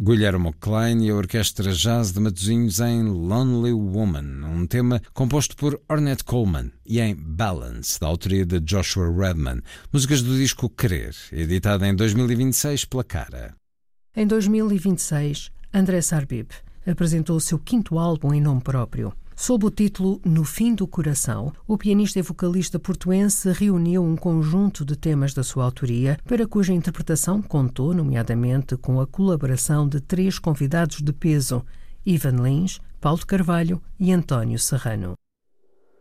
Guilherme Klein e a Orquestra Jazz de Matosinhos em Lonely Woman, um tema composto por Ornette Coleman, e em Balance, da autoria de Joshua Redman, músicas do disco Querer, editada em 2026 pela Cara. Em 2026, André Sarbib apresentou o seu quinto álbum em nome próprio. Sob o título No Fim do Coração, o pianista e vocalista portuense reuniu um conjunto de temas da sua autoria, para cuja interpretação contou, nomeadamente, com a colaboração de 3 convidados de peso: Ivan Lins, Paulo de Carvalho e António Serrano.